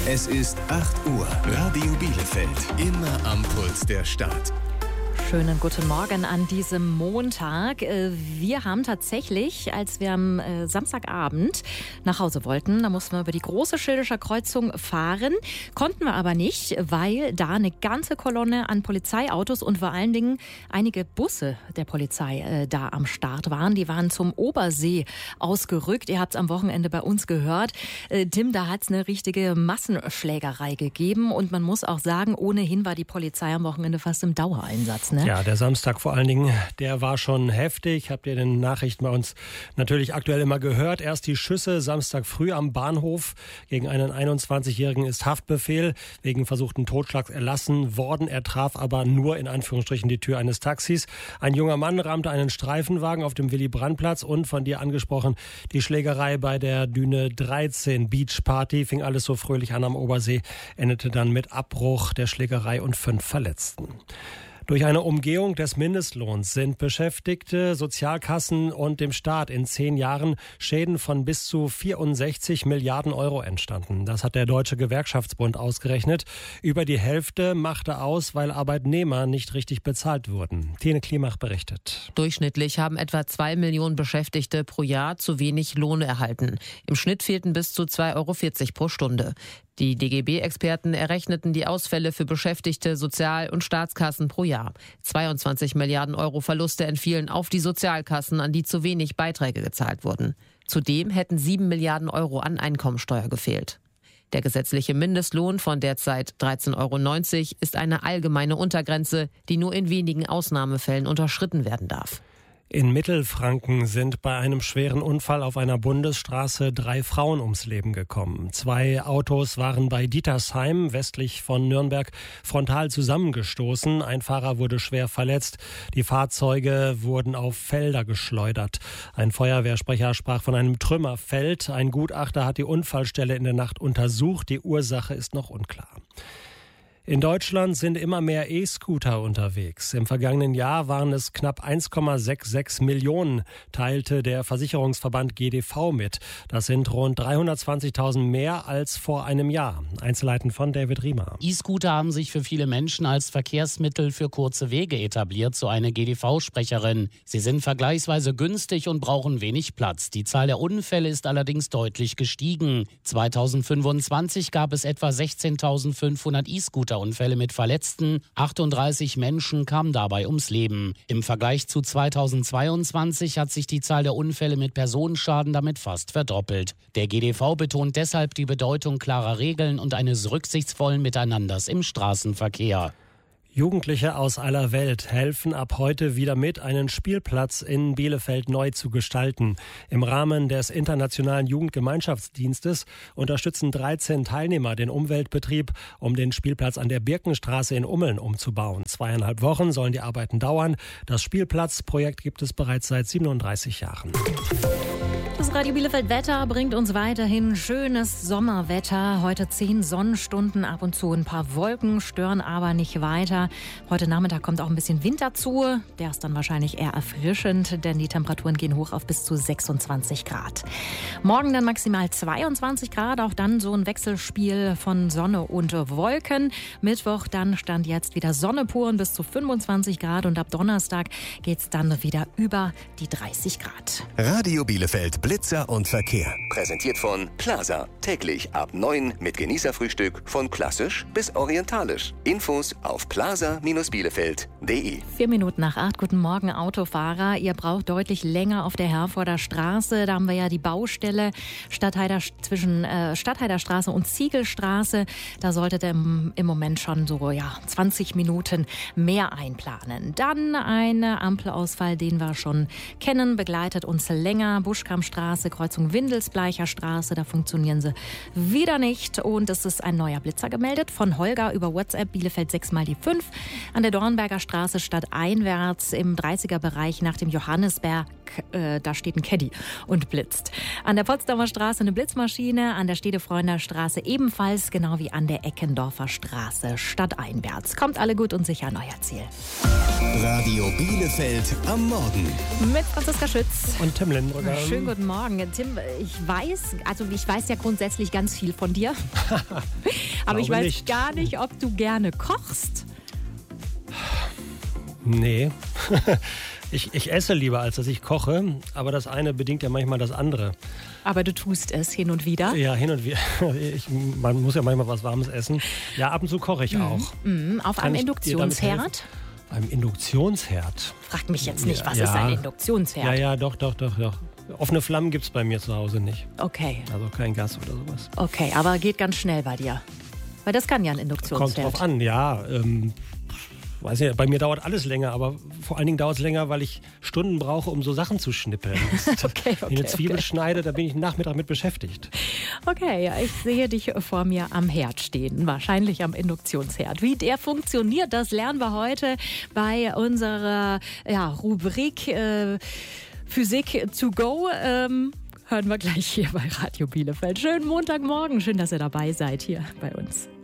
Es ist 8 Uhr. Radio Bielefeld. Immer am Puls der Stadt. Schönen guten Morgen an diesem Montag. Wir haben tatsächlich, als wir am Samstagabend nach Hause wollten, da mussten wir über die große Schildischer Kreuzung fahren, konnten wir aber nicht, weil da eine ganze Kolonne an Polizeiautos und vor allen Dingen einige Busse der Polizei da am Start waren. Die waren zum Obersee ausgerückt. Ihr habt es am Wochenende bei uns gehört. Tim, da hat es eine richtige Massenschlägerei gegeben und man muss auch sagen, ohnehin war die Polizei am Wochenende fast im Dauereinsatz. Ne? Ja, der Samstag vor allen Dingen, der war schon heftig. Habt ihr in den Nachrichten bei uns natürlich aktuell immer gehört. Erst die Schüsse Samstag früh am Bahnhof. Gegen einen 21-Jährigen ist Haftbefehl wegen versuchten Totschlags erlassen worden. Er traf aber nur in Anführungsstrichen die Tür eines Taxis. Ein junger Mann rammte einen Streifenwagen auf dem Willy-Brandt-Platz und von dir angesprochen, die Schlägerei bei der Düne 13 Beach Party. Fing alles so fröhlich an am Obersee, endete dann mit Abbruch der Schlägerei und 5 Verletzten. Durch eine Umgehung des Mindestlohns sind Beschäftigte, Sozialkassen und dem Staat in 10 Jahren Schäden von bis zu 64 Milliarden Euro entstanden. Das hat der Deutsche Gewerkschaftsbund ausgerechnet. Über die Hälfte machte aus, weil Arbeitnehmer nicht richtig bezahlt wurden. Tine Klimach berichtet. Durchschnittlich haben etwa 2 Millionen Beschäftigte pro Jahr zu wenig Lohn erhalten. Im Schnitt fehlten bis zu 2,40 Euro pro Stunde. Die DGB-Experten errechneten die Ausfälle für Beschäftigte, Sozial- und Staatskassen pro Jahr. 22 Milliarden Euro Verluste entfielen auf die Sozialkassen, an die zu wenig Beiträge gezahlt wurden. Zudem hätten 7 Milliarden Euro an Einkommensteuer gefehlt. Der gesetzliche Mindestlohn von derzeit 13,90 Euro ist eine allgemeine Untergrenze, die nur in wenigen Ausnahmefällen unterschritten werden darf. In Mittelfranken sind bei einem schweren Unfall auf einer Bundesstraße 3 Frauen ums Leben gekommen. 2 Autos waren bei Dietersheim, westlich von Nürnberg, frontal zusammengestoßen. Ein Fahrer wurde schwer verletzt. Die Fahrzeuge wurden auf Felder geschleudert. Ein Feuerwehrsprecher sprach von einem Trümmerfeld. Ein Gutachter hat die Unfallstelle in der Nacht untersucht. Die Ursache ist noch unklar. In Deutschland sind immer mehr E-Scooter unterwegs. Im vergangenen Jahr waren es knapp 1,66 Millionen, teilte der Versicherungsverband GDV mit. Das sind rund 320.000 mehr als vor einem Jahr. Einzelheiten von David Riemer. E-Scooter haben sich für viele Menschen als Verkehrsmittel für kurze Wege etabliert, so eine GDV-Sprecherin. Sie sind vergleichsweise günstig und brauchen wenig Platz. Die Zahl der Unfälle ist allerdings deutlich gestiegen. 2025 gab es etwa 16.500 E-Scooter. Unfälle mit Verletzten. 38 Menschen kamen dabei ums Leben. Im Vergleich zu 2022 hat sich die Zahl der Unfälle mit Personenschaden damit fast verdoppelt. Der GDV betont deshalb die Bedeutung klarer Regeln und eines rücksichtsvollen Miteinanders im Straßenverkehr. Jugendliche aus aller Welt helfen ab heute wieder mit, einen Spielplatz in Bielefeld neu zu gestalten. Im Rahmen des Internationalen Jugendgemeinschaftsdienstes unterstützen 13 Teilnehmer den Umweltbetrieb, um den Spielplatz an der Birkenstraße in Ummeln umzubauen. 2,5 Wochen sollen die Arbeiten dauern. Das Spielplatzprojekt gibt es bereits seit 37 Jahren. Das Radio Bielefeld Wetter bringt uns weiterhin schönes Sommerwetter. Heute 10 Sonnenstunden, ab und zu ein paar Wolken, stören aber nicht weiter. Heute Nachmittag kommt auch ein bisschen Wind dazu. Der ist dann wahrscheinlich eher erfrischend, denn die Temperaturen gehen hoch auf bis zu 26 Grad. Morgen dann maximal 22 Grad, auch dann so ein Wechselspiel von Sonne und Wolken. Mittwoch dann stand jetzt wieder Sonne pur und bis zu 25 Grad und ab Donnerstag geht's dann wieder über die 30 Grad. Radio Bielefeld Blitzer und Verkehr. Präsentiert von Plaza. Täglich ab 9 mit Genießerfrühstück von klassisch bis orientalisch. Infos auf plaza-bielefeld.de. 4 Minuten nach 8. Guten Morgen, Autofahrer. Ihr braucht deutlich länger auf der Herforder Straße. Da haben wir ja die Baustelle zwischen Stadtheiderstraße und Ziegelstraße. Da solltet ihr im Moment schon so 20 Minuten mehr einplanen. Dann ein Ampelausfall, den wir schon kennen, begleitet uns länger. Buschkammstraße, Kreuzung Windelsbleicher Straße, da funktionieren sie wieder nicht. Und es ist ein neuer Blitzer gemeldet von Holger über WhatsApp, Bielefeld 6x5. An der Dornberger Straße stadteinwärts im 30er-Bereich nach dem Johannisberg Da steht ein Caddy und blitzt. An der Potsdamer Straße eine Blitzmaschine, an der Stedefreunder Straße ebenfalls, genau wie an der Eckendorfer Straße stadteinwärts. Kommt alle gut und sicher an euer Ziel. Radio Bielefeld am Morgen. Mit Franziska Schütz. Und Tim Lindbrücker. Schönen guten Morgen. Tim, ich weiß ja grundsätzlich ganz viel von dir. Aber ich weiß nicht. gar nicht, ob du gerne kochst. Nee. Ich esse lieber, als dass ich koche. Aber das eine bedingt ja manchmal das andere. Aber du tust es hin und wieder. Ja, hin und wieder. Man muss ja manchmal was Warmes essen. Ja, ab und zu koche ich auch. Auf einem Induktionsherd? Einem Induktionsherd? Fragt mich jetzt nicht, was ist ein Induktionsherd? Ja, doch. Offene Flammen gibt es bei mir zu Hause nicht. Okay. Also kein Gas oder sowas. Okay, aber geht ganz schnell bei dir. Weil das kann ja ein Induktionsherd. Kommt drauf an, ja. Weiß nicht, bei mir dauert alles länger, aber vor allen Dingen dauert es länger, weil ich Stunden brauche, um so Sachen zu schnippeln. Okay, Wenn ich eine Zwiebel schneide, da bin ich den Nachmittag mit beschäftigt. Okay, ich sehe dich vor mir am Herd stehen, wahrscheinlich am Induktionsherd. Wie der funktioniert, das lernen wir heute bei unserer Rubrik Physik to go. Hören wir gleich hier bei Radio Bielefeld. Schönen Montagmorgen, schön, dass ihr dabei seid hier bei uns.